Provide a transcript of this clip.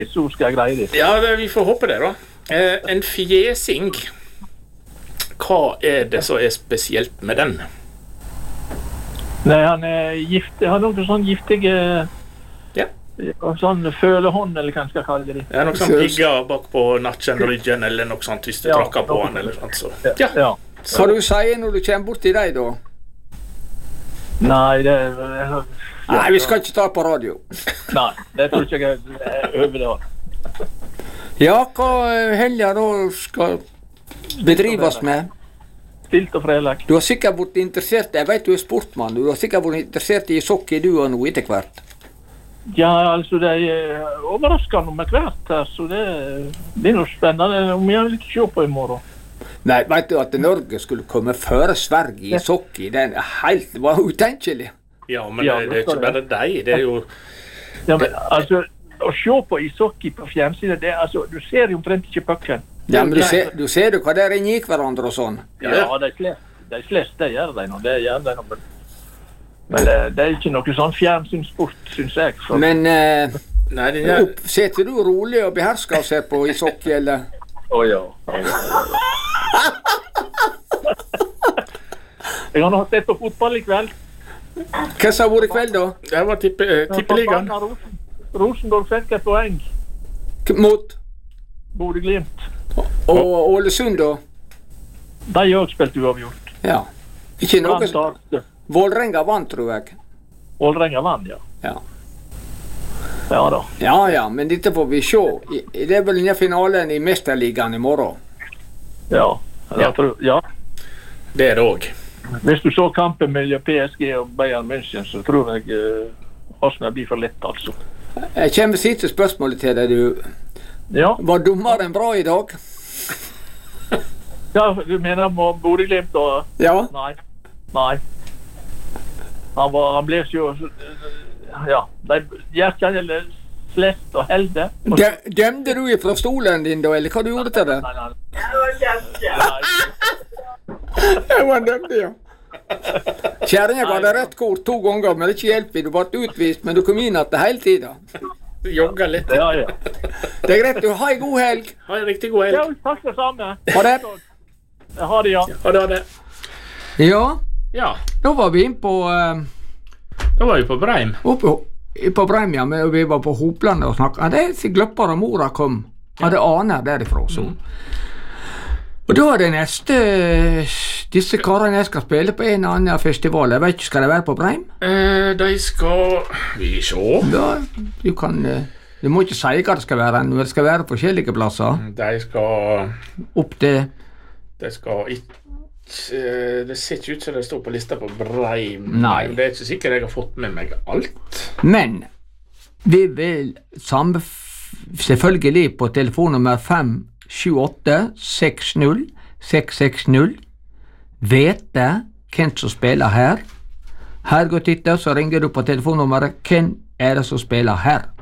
så skal jeg greie det. Ja, vi får håpe det da. En fjesing, hva det som spesielt med den? Nei, han gift. Han har noen sånn giftige sånn følehånd, eller hva skal jeg kalle det. Ja, noe sånn pigger bak på nakken, ryggen, eller noe sånt, hvis du trakker på han, eller sånt. Så. Ja. Hva du sier når du kommer bort til deg, da? Nei, Nei, vi skal ikke ta på radio. Nei, det tror ikke jeg øver det. Ja, hva helger da skal bedrives med? Stilt og fredag. Du har sikkert vært interessert, jeg vet du sportmann, du har sikkert vært interessert i sokker du og noe etter hvert. Ja, altså det overraskende med hvert her, så det blir noe spennende om jeg vil ikke se på i morgen. Nei, vet du at Norge skulle komme før Sverige i sokker, det var utenkelig. Ja, men det ikke bare deg, det jo... Ja, men altså, å se på ishockey på fjernsynet, altså, du ser jo omtrent ikke pucken. Ja, men du ser hva der gikk hverandre og sånn. Ja, de fleste gjør det nå, men det ikke noe sånn fjernsynssport, synes jeg. Så. Men setter du rolig og behersker seg på ishockey, eller? Ja. Jeg har nå sett på fotball i kveld. Hva som har vært i kveld da? Det var tippeligaen. Rosenborg fikk et poeng. Mot? Bodø Glimt. Og Ålesund da? De har også spilt uavgjort. Ja. Ikke noe... Vålrenga vant, tror jeg. Vålrenga vant, ja. Ja da. Ja, men dette får vi se. Det vel denne finalen i Mesterligaen i morgen. Ja, jeg tror, det det også. Hvis du så kampen mellom PSG og Bayern München, så tror jeg Arsenal blir for lett, altså. Jeg kommer siste spørsmålet til deg, du. Ja. Var dommeren bra i dag? Ja, du mener Bodø Glimt og... Ja. Nei. Han ble jo... Ja, de hjertet eller slett og helde. Dømte du fra stolen din da, eller hva du gjorde til det? Nei. Jeg var dømte, ja. Kjæringen ga deg rett kort 2 ganger, men det ikke hjelper. Du ble utvist, men du kom inn etter hele tiden. Du jogger litt. Ja. Det greit, du har en god helg. Ha en riktig god helg. Ja, takk det samme. Ha det. Ha det, ja. Ha det. Ja, da var vi inn på... Da var vi på Breim. På Breim, ja, men vi var på Hopland og snakket. Det er gløppere mora kom. Hadde aner derifra, så. Og da er det neste... Disse karene jeg skal spille på en annen festival. Jeg vet ikke, skal de være på Breim? De skal... Vi se. Ja, du kan... Du må ikke si hva det skal være, når det skal være forskjellige plasser. De skal... Opp til... De skal ikke... Det ser ikke ut som det står på lista på Breim. Nei. Det er ikke sikkert jeg har fått med meg alt. Men vi vil selvfølgelig på telefonnummer 578 60 660 vite hvem som spiller her. Her går titta, så ringer du på telefonnummeret. Hvem er det som spiller her?